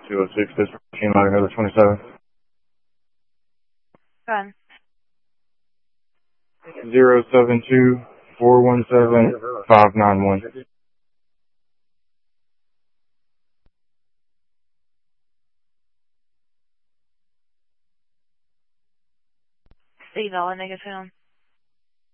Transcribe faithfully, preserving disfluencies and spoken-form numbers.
two oh six, this machine line another twenty-seven. Go ahead. Zero seven two four one seven five nine one. Eval, Negative.